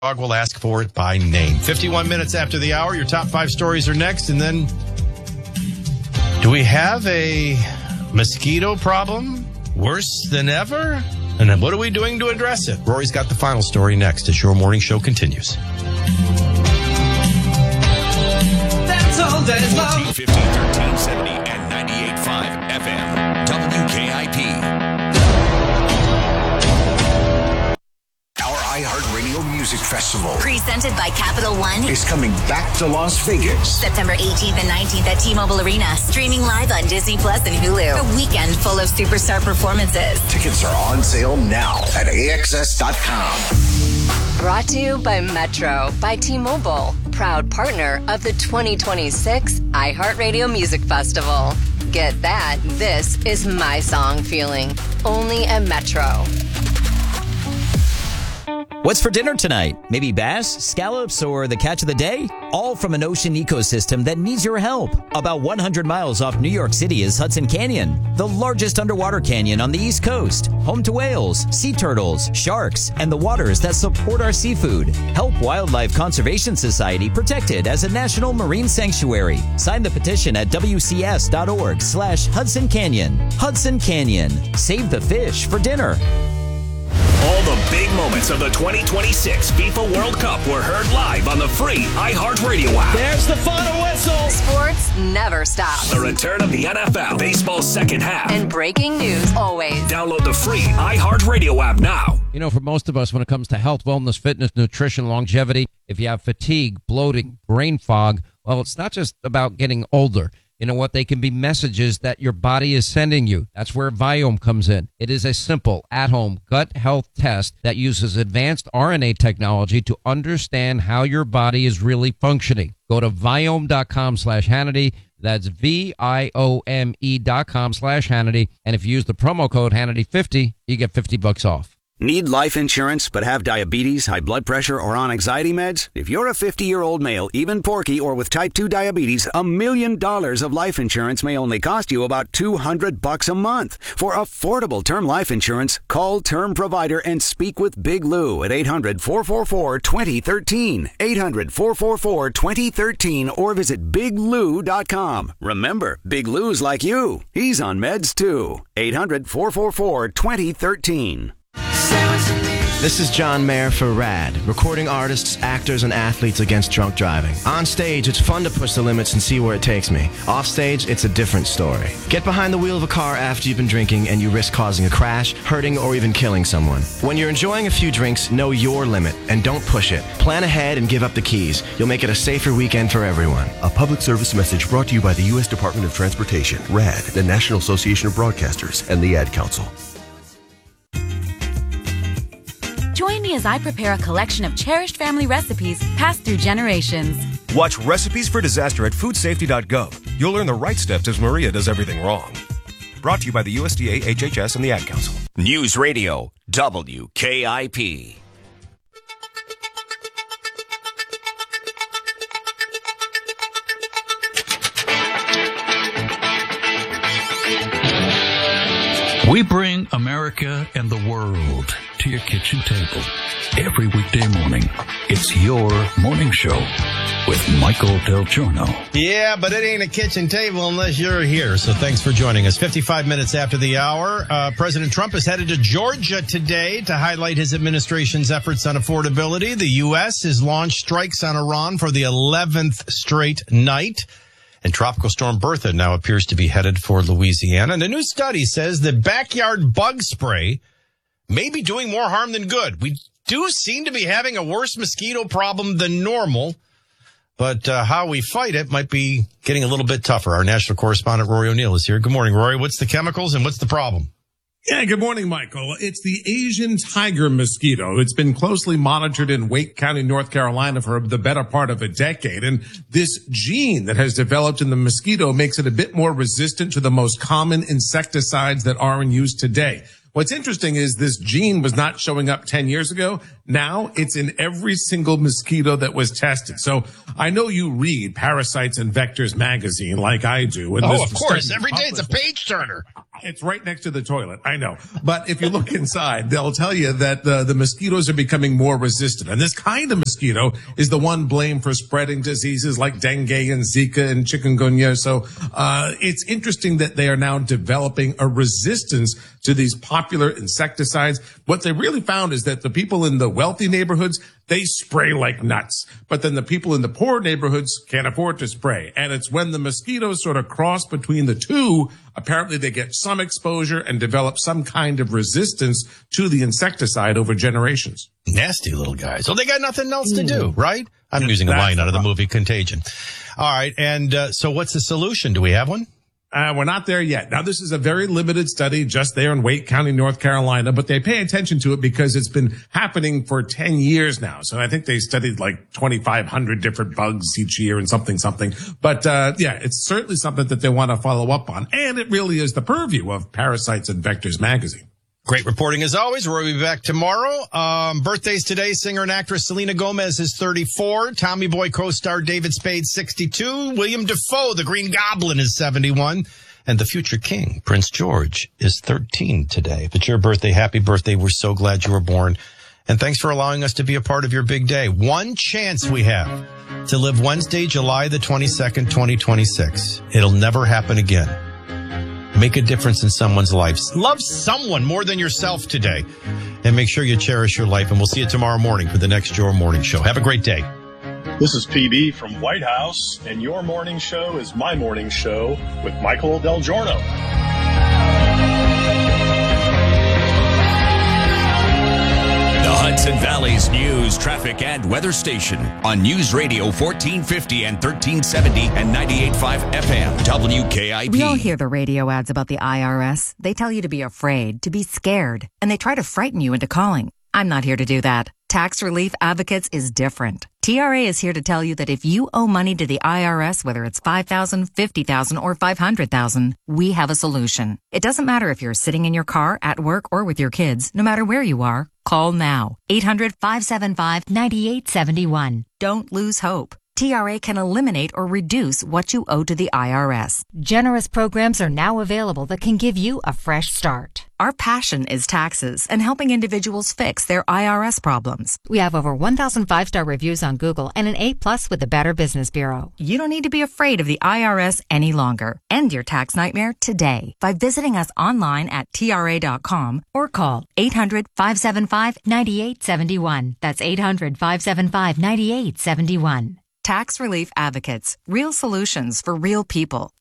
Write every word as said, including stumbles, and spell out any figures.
dog will ask for it by name. fifty-one minutes after the hour, your top five stories are next. And then, do we have a mosquito problem worse than ever? And then what are we doing to address it? Rory's got the final story next as your morning show continues. That's all day long. fourteen fifty, thirteen seventy, and ninety-eight point five F M. W K I P. iHeartRadio Music Festival, presented by Capital One, is coming back to Las Vegas. September eighteenth and nineteenth at T-Mobile Arena. Streaming live on Disney Plus and Hulu. A weekend full of superstar performances. Tickets are on sale now at A X S dot com. Brought to you by Metro by T-Mobile, proud partner of the twenty twenty-six iHeartRadio Music Festival. Get that? This is my song feeling. Only at Metro. What's for dinner tonight? Maybe bass, scallops, or the catch of the day? All from an ocean ecosystem that needs your help. About one hundred miles off New York City is Hudson Canyon, the largest underwater canyon on the East Coast. Home to whales, sea turtles, sharks, and the waters that support our seafood. Help Wildlife Conservation Society protect it as a national marine sanctuary. Sign the petition at W C S dot org slash Hudson Canyon. Hudson Canyon. Save the fish for dinner. All the big moments of the twenty twenty-six FIFA World Cup were heard live on the free iHeartRadio app. There's the final whistle. Sports never stop. The return of the N F L, baseball's second half. And breaking news always. Download the free iHeartRadio app now. You know, for most of us, when it comes to health, wellness, fitness, nutrition, longevity, if you have fatigue, bloating, brain fog, well, it's not just about getting older. You know what? They can be messages that your body is sending you. That's where Viome comes in. It is a simple, at-home gut health test that uses advanced R N A technology to understand how your body is really functioning. Go to Viome.com slash Hannity. That's V I O M E dot com slash Hannity. And if you use the promo code Hannity fifty, you get fifty bucks off. Need life insurance but have diabetes, high blood pressure, or on anxiety meds? If you're a fifty-year-old male, even porky, or with type two diabetes, a million dollars of life insurance may only cost you about two hundred bucks a month. For affordable term life insurance, call Term Provider and speak with Big Lou at eight hundred, four four four, two zero one three, eight hundred, four four four, two zero one three, or visit big lou dot com. Remember, Big Lou's like you. He's on meds too. eight hundred, four four four, two zero one three. This is John Mayer for RAD, recording artists, actors, and athletes against drunk driving. On stage, it's fun to push the limits and see where it takes me. Off stage, it's a different story. Get behind the wheel of a car after you've been drinking and you risk causing a crash, hurting, or even killing someone. When you're enjoying a few drinks, know your limit and don't push it. Plan ahead and give up the keys. You'll make it a safer weekend for everyone. A public service message brought to you by the U S Department of Transportation, RAD, the National Association of Broadcasters, and the Ad Council. Join me as I prepare a collection of cherished family recipes passed through generations. Watch Recipes for Disaster at food safety dot gov. You'll learn the right steps as Maria does everything wrong. Brought to you by the U S D A, H H S, and the Ad Council. News Radio, W K I P. We bring America and the world to your kitchen table every weekday morning. It's your morning show with Michael Del Giorno. Yeah, but it ain't a kitchen table unless you're here. So thanks for joining us. fifty-five minutes after the hour, uh, President Trump is headed to Georgia today to highlight his administration's efforts on affordability. The U S has launched strikes on Iran for the eleventh straight night. And Tropical Storm Bertha now appears to be headed for Louisiana. And a new study says that backyard bug spray may be doing more harm than good. We do seem to be having a worse mosquito problem than normal, but uh, how we fight it might be getting a little bit tougher. Our national correspondent, Rory O'Neill, is here. Good morning, Rory. What's the chemicals and what's the problem? Yeah, good morning, Michael. It's the Asian tiger mosquito. It's been closely monitored in Wake County, North Carolina for the better part of a decade. And this gene that has developed in the mosquito makes it a bit more resistant to the most common insecticides that are in use today. What's interesting is this gene was not showing up ten years ago. Now it's in every single mosquito that was tested. So I know you read Parasites and Vectors magazine like I do. And oh, this of course. study Every day it's a page turner. It's right next to the toilet. I know. But if you look inside, they'll tell you that uh, the mosquitoes are becoming more resistant. And this kind of mosquito is the one blamed for spreading diseases like dengue and Zika and chikungunya. So uh it's interesting that they are now developing a resistance to these popular insecticides. What they really found is that the people in the wealthy neighborhoods, they spray like nuts. But then the people in the poor neighborhoods can't afford to spray. And it's when the mosquitoes sort of cross between the two, apparently they get some exposure and develop some kind of resistance to the insecticide over generations. Nasty little guys. So they got nothing else to do, right? I'm using a line out of the movie Contagion. All right. And uh, so what's the solution? Do we have one? Uh, we're not there yet. Now, this is a very limited study just there in Wake County, North Carolina, but they pay attention to it because it's been happening for ten years now. So I think they studied like twenty-five hundred different bugs each year and something, something. But, uh, yeah, it's certainly something that they want to follow up on. And it really is the purview of Parasites and Vectors magazine. Great reporting as always. We'll be back tomorrow. Um, birthdays today, singer and actress Selena Gomez is thirty-four. Tommy Boy co-star David Spade, sixty-two. William Dafoe, the Green Goblin, is seventy-one. And the future king, Prince George, is thirteen today. If it's your birthday, happy birthday. We're so glad you were born. And thanks for allowing us to be a part of your big day. One chance we have to live Wednesday, July the twenty-second, twenty twenty-six. It'll never happen again. Make a difference in someone's life. Love someone more than yourself today. And make sure you cherish your life. And we'll see you tomorrow morning for the next Your Morning Show. Have a great day. This is P B from White House, and Your Morning Show is my morning show with Michael Del Giorno. The Hudson Valley's news, traffic, and weather station on News Radio fourteen fifty and thirteen seventy and ninety-eight point five F M W K I P. We all hear the radio ads about the I R S. They tell you to be afraid, to be scared, and they try to frighten you into calling. I'm not here to do that. Tax Relief Advocates is different. T R A is here to tell you that if you owe money to the I R S, whether it's five thousand dollars, fifty thousand dollars, or five hundred thousand dollars, we have a solution. It doesn't matter if you're sitting in your car, at work, or with your kids. No matter where you are, call now. eight hundred, five seven five, nine eight seven one. Don't lose hope. T R A can eliminate or reduce what you owe to the I R S. Generous programs are now available that can give you a fresh start. Our passion is taxes and helping individuals fix their I R S problems. We have over one thousand five-star reviews on Google and an A plus with the Better Business Bureau. You don't need to be afraid of the I R S any longer. End your tax nightmare today by visiting us online at T R A dot com or call eight hundred, five seven five, nine eight seven one. That's eight hundred, five seven five, nine eight seven one. Tax Relief Advocates. Real solutions for real people.